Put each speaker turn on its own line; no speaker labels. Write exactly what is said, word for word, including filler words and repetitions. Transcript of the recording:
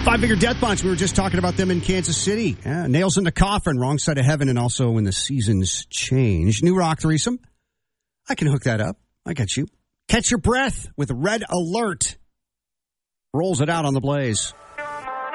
Five Finger Death Punch. We were just talking about them in Kansas City. Yeah, Nails in the Coffin, Wrong Side of Heaven, and also When the Seasons Change. New rock threesome. I can hook that up. I got you. Catch Your Breath with Red Alert. Rolls it out on the Blaze.